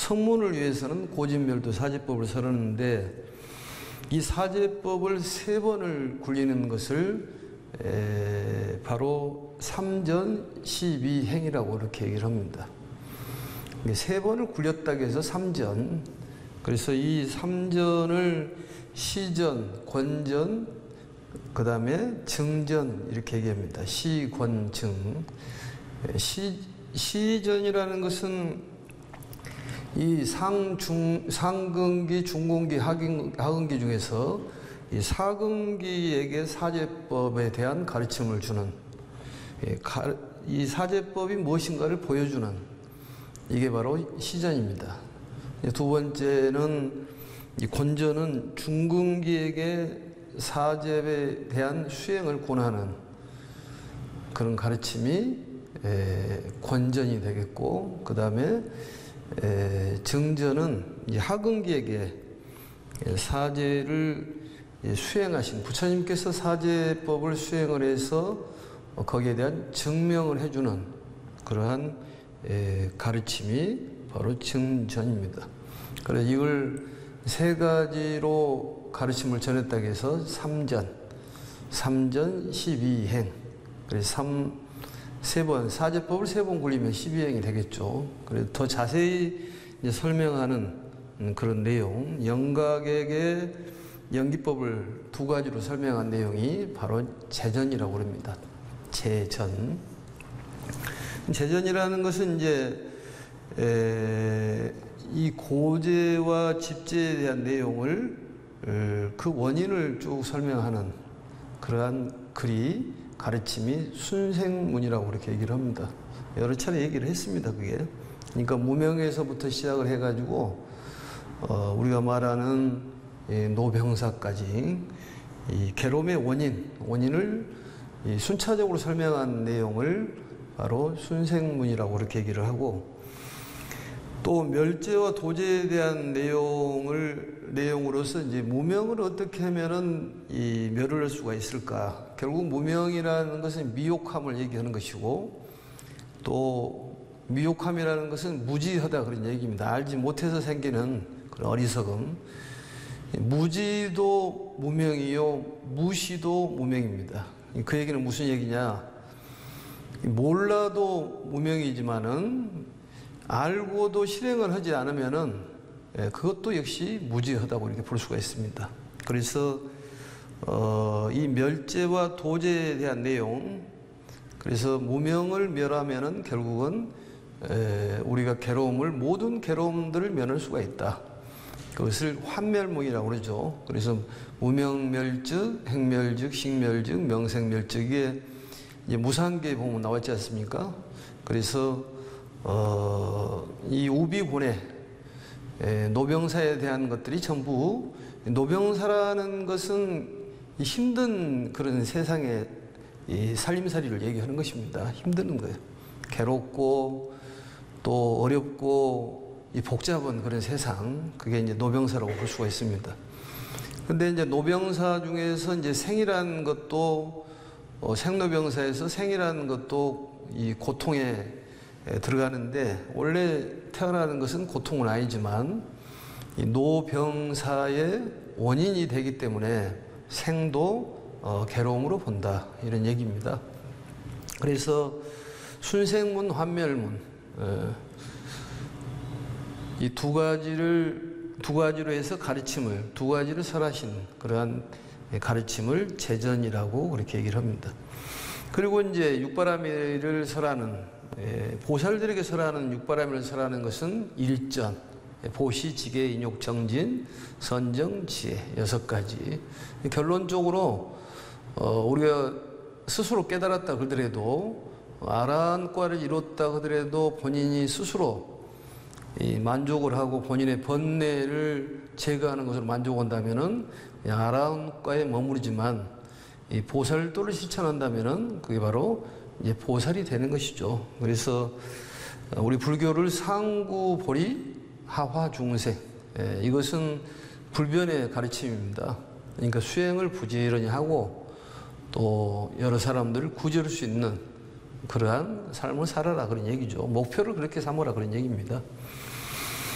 성문을 위해서는 고진멸도 사제법을 설하는데 이 사제법을 3번을 굴리는 것을 바로 삼전 12행이라고 이렇게 얘기를 합니다. 3번을 굴렸다고 해서 삼전. 그래서 이 삼전을 시전, 권전, 그 다음에 증전 이렇게 얘기합니다. 시, 권, 증. 시전이라는 것은 이 상근기, 중근기, 하근기 중에서 이 사근기에게 사제법에 대한 가르침을 주는, 이 사제법이 무엇인가를 보여주는, 이게 바로 시전입니다. 두 번째는 이 권전은 중근기에게 사제에 대한 수행을 권하는 그런 가르침이 권전이 되겠고, 그 다음에 증전은 하근기에게 사제를 수행하신 부처님께서 사제법을 수행을 해서 거기에 대한 증명을 해주는 그러한 가르침이 바로 증전입니다. 그래서 이걸 3가지로 가르침을 전했다고 해서 삼전 12행. 그래서 3번, 사제법을 3번 굴리면 12행이 되겠죠. 그래서 더 자세히 이제 설명하는 그런 내용, 영각에게 연기법을 2가지로 설명한 내용이 바로 제전이라고 합니다. 제전. 제전이라는 것은 이제 이 고제와 집제에 대한 내용을 그 원인을 쭉 설명하는 그러한 글이 가르침이 순생문이라고 그렇게 얘기를 합니다. 여러 차례 얘기를 했습니다. 그게. 그러니까 무명에서부터 시작을 해가지고 우리가 말하는 노병사까지 이 괴로움의 원인을 순차적으로 설명한 내용을 바로 순생문이라고 그렇게 얘기를 하고, 또 멸제와 도제에 대한 내용으로서 이제 무명을 어떻게 하면은 이 멸을 할 수가 있을까? 결국 무명이라는 것은 미혹함을 얘기하는 것이고, 또 미혹함이라는 것은 무지하다 그런 얘기입니다. 알지 못해서 생기는 그런 어리석음. 무지도 무명이요, 무시도 무명입니다. 그 얘기는 무슨 얘기냐? 몰라도 무명이지만은 알고도 실행을 하지 않으면은 그것도 역시 무지하다고 이렇게 볼 수가 있습니다. 그래서 이 멸제와 도제에 대한 내용, 그래서 무명을 멸하면은 결국은 우리가 모든 괴로움들을 면할 수가 있다. 그것을 환멸무이라고 그러죠. 그래서 무명멸즉, 행멸즉, 식멸즉, 명생멸즉, 이게 이제 무상계에 보면 나왔지 않습니까? 그래서 이 우비본에 노병사에 대한 것들이 전부, 노병사라는 것은 힘든 그런 세상의 이 살림살이를 얘기하는 것입니다. 힘든 거예요. 괴롭고 또 어렵고 이 복잡한 그런 세상, 그게 이제 노병사라고 볼 수가 있습니다. 근데 이제 노병사 중에서 이제 생이라는 것도 생로병사에서 생이라는 것도 이 고통에 들어가는데, 원래 태어나는 것은 고통은 아니지만 이 노병사의 원인이 되기 때문에 생도 괴로움으로 본다, 이런 얘기입니다. 그래서 순생문, 환멸문, 이 2가지로 해서 가르침을, 2가지를 설하신 그러한 가르침을 제전이라고 그렇게 얘기를 합니다. 그리고 이제 육바라밀을 설하는, 보살들에게 설하는 육바라밀을 설하는 것은 일전, 보시, 지계, 인욕, 정진, 선정, 지혜, 6가지. 결론적으로 우리가 스스로 깨달았다 그러더라도, 아라한과를 이뤘다 하더라도 본인이 스스로 만족을 하고 본인의 번뇌를 제거하는 것으로 만족한다면은 아라한과에 머무르지만, 이 보살도를 실천한다면은 그게 바로 이제 보살이 되는 것이죠. 그래서 우리 불교를 상구보리 하화중생, 이것은 불변의 가르침입니다. 그러니까 수행을 부지런히 하고 또 여러 사람들을 구제할 수 있는 그러한 삶을 살아라, 그런 얘기죠. 목표를 그렇게 삼으라, 그런 얘기입니다.